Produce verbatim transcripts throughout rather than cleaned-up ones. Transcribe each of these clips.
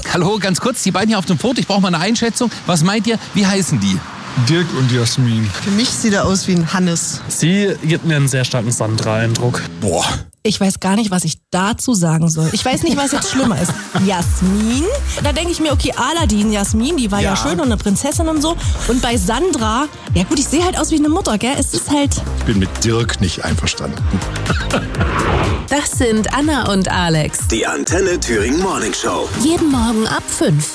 Hallo, ganz kurz, die beiden hier auf dem Foto, ich brauche mal eine Einschätzung. Was meint ihr, wie heißen die? Dirk und Jasmin. Für mich sieht er aus wie ein Hannes. Sie gibt mir einen sehr starken Sandra-Eindruck. Boah. Ich weiß gar nicht, was ich dazu sagen soll. Ich weiß nicht, was jetzt schlimmer ist. Jasmin? Da denke ich mir, okay, Aladdin, Jasmin, die war ja. ja schön und eine Prinzessin und so. Und bei Sandra, ja gut, ich sehe halt aus wie eine Mutter, gell? Es ist halt... Ich bin mit Dirk nicht einverstanden. Das sind Anna und Alex. Die Antenne Thüringen Morning Show. Jeden Morgen ab fünf.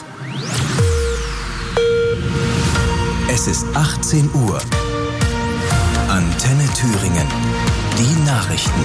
Es ist achtzehn Uhr. Antenne Thüringen. Die Nachrichten.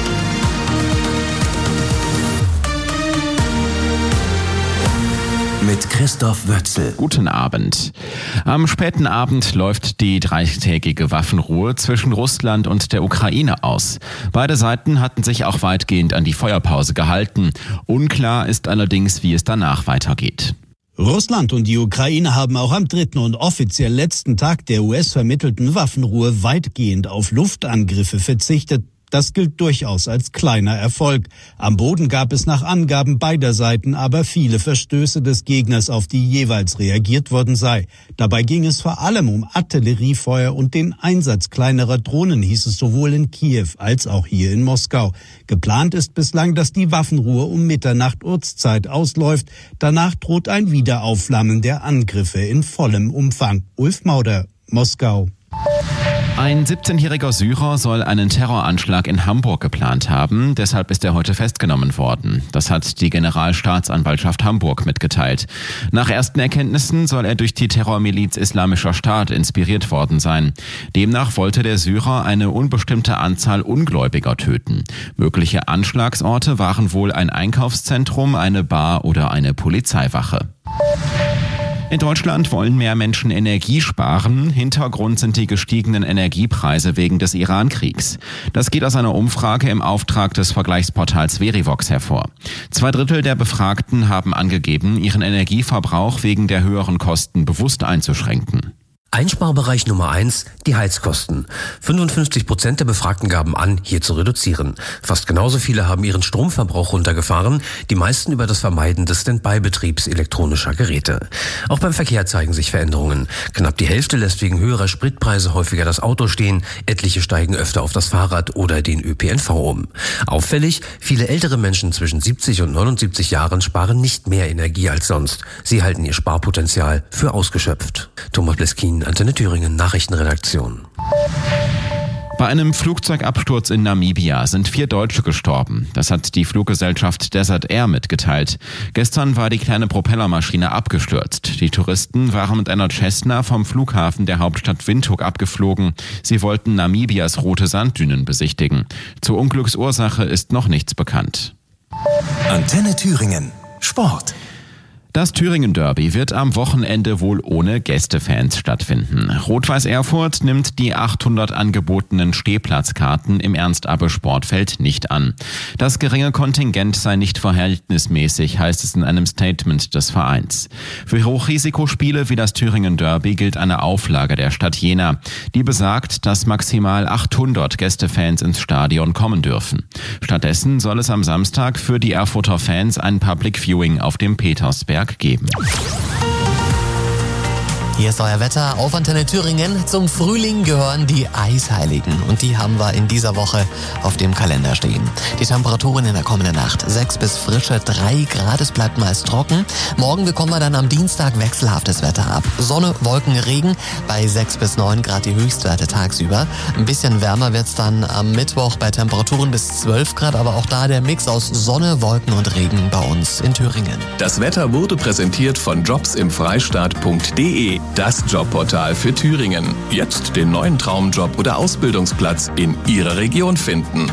Mit Christoph Wötzel. Guten Abend. Am späten Abend läuft die dreitägige Waffenruhe zwischen Russland und der Ukraine aus. Beide Seiten hatten sich auch weitgehend an die Feuerpause gehalten. Unklar ist allerdings, wie es danach weitergeht. Russland und die Ukraine haben auch am dritten und offiziell letzten Tag der U S-vermittelten Waffenruhe weitgehend auf Luftangriffe verzichtet. Das gilt durchaus als kleiner Erfolg. Am Boden gab es nach Angaben beider Seiten aber viele Verstöße des Gegners, auf die jeweils reagiert worden sei. Dabei ging es vor allem um Artilleriefeuer und den Einsatz kleinerer Drohnen, hieß es sowohl in Kiew als auch hier in Moskau. Geplant ist bislang, dass die Waffenruhe um Mitternacht Ortszeit ausläuft. Danach droht ein Wiederaufflammen der Angriffe in vollem Umfang. Ulf Mauder, Moskau. Ein siebzehnjähriger Syrer soll einen Terroranschlag in Hamburg geplant haben. Deshalb ist er heute festgenommen worden. Das hat die Generalstaatsanwaltschaft Hamburg mitgeteilt. Nach ersten Erkenntnissen soll er durch die Terrormiliz Islamischer Staat inspiriert worden sein. Demnach wollte der Syrer eine unbestimmte Anzahl Ungläubiger töten. Mögliche Anschlagsorte waren wohl ein Einkaufszentrum, eine Bar oder eine Polizeiwache. In Deutschland wollen mehr Menschen Energie sparen. Hintergrund sind die gestiegenen Energiepreise wegen des Iran-Kriegs. Das geht aus einer Umfrage im Auftrag des Vergleichsportals Verivox hervor. Zwei Drittel der Befragten haben angegeben, ihren Energieverbrauch wegen der höheren Kosten bewusst einzuschränken. Einsparbereich Nummer eins, die Heizkosten. fünfundfünfzig Prozent der Befragten gaben an, hier zu reduzieren. Fast genauso viele haben ihren Stromverbrauch runtergefahren, die meisten über das Vermeiden des Standby-Betriebs elektronischer Geräte. Auch beim Verkehr zeigen sich Veränderungen. Knapp die Hälfte lässt wegen höherer Spritpreise häufiger das Auto stehen, etliche steigen öfter auf das Fahrrad oder den Ö P N V um. Auffällig, viele ältere Menschen zwischen siebzig und neunundsiebzig Jahren sparen nicht mehr Energie als sonst. Sie halten ihr Sparpotenzial für ausgeschöpft. Thomas Bleskin, Antenne Thüringen, Nachrichtenredaktion. Bei einem Flugzeugabsturz in Namibia sind vier Deutsche gestorben. Das hat die Fluggesellschaft Desert Air mitgeteilt. Gestern war die kleine Propellermaschine abgestürzt. Die Touristen waren mit einer Cessna vom Flughafen der Hauptstadt Windhoek abgeflogen. Sie wollten Namibias rote Sanddünen besichtigen. Zur Unglücksursache ist noch nichts bekannt. Antenne Thüringen. Sport. Das Thüringen-Derby wird am Wochenende wohl ohne Gästefans stattfinden. Rot-Weiß Erfurt nimmt die achthundert angebotenen Stehplatzkarten im Ernst-Abbe-Sportfeld nicht an. Das geringe Kontingent sei nicht verhältnismäßig, heißt es in einem Statement des Vereins. Für Hochrisikospiele wie das Thüringen-Derby gilt eine Auflage der Stadt Jena. Die besagt, dass maximal achthundert Gästefans ins Stadion kommen dürfen. Stattdessen soll es am Samstag für die Erfurter Fans ein Public Viewing auf dem Petersberg geben. Hier ist euer Wetter auf Antenne Thüringen. Zum Frühling gehören die Eisheiligen und die haben wir in dieser Woche auf dem Kalender stehen. Die Temperaturen in der kommenden Nacht sechs bis frische drei Grad, es bleibt meist trocken. Morgen bekommen wir dann am Dienstag wechselhaftes Wetter ab. Sonne, Wolken, Regen, bei sechs bis neun Grad die Höchstwerte tagsüber. Ein bisschen wärmer wird's dann am Mittwoch bei Temperaturen bis zwölf Grad, aber auch da der Mix aus Sonne, Wolken und Regen bei uns in Thüringen. Das Wetter wurde präsentiert von jobs im freistaat punkt de. Das Jobportal für Thüringen. Jetzt den neuen Traumjob oder Ausbildungsplatz in Ihrer Region finden.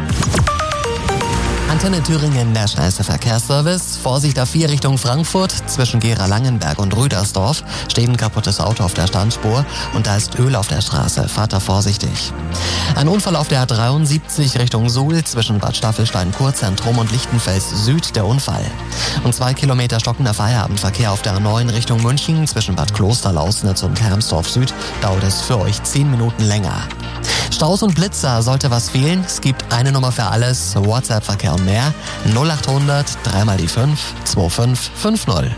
Antenne Thüringen, der schnellste Verkehrsservice. Vorsicht A vier Richtung Frankfurt. Zwischen Gera-Langenberg und Rüdersdorf steht ein kaputtes Auto auf der Standspur und da ist Öl auf der Straße. Fahrt da vorsichtig. Ein Unfall auf der A dreiundsiebzig Richtung Suhl zwischen Bad Staffelstein Kurzentrum und Lichtenfels Süd, der Unfall. Und zwei Kilometer stockender Feierabendverkehr auf der A neun Richtung München zwischen Bad Klosterlausnitz und Hermsdorf Süd dauert es für euch zehn Minuten länger. Staus und Blitzer, sollte was fehlen? Es gibt eine Nummer für alles, WhatsApp-Verkehr und mehr. null acht hundert, dreimal die fünf, zwei fünf fünf null.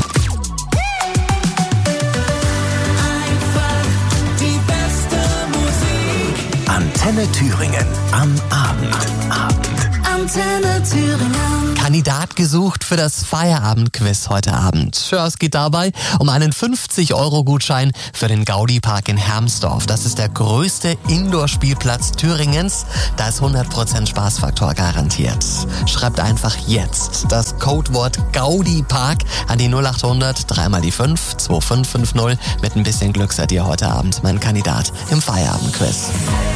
Antenne Thüringen am Abend. Abend. Antenne Thüringen. Kandidat gesucht für das Feierabendquiz heute Abend. Ja, es geht dabei um einen fünfzig Euro Gutschein für den Gaudi-Park in Hermsdorf. Das ist der größte Indoor-Spielplatz Thüringens. Da ist hundert Prozent Spaßfaktor garantiert. Schreibt einfach jetzt das Codewort Gaudi-Park an die null acht hundert, dreimal die fünf, zwei fünf fünf null. Mit ein bisschen Glück seid ihr heute Abend mein Kandidat im Feierabendquiz.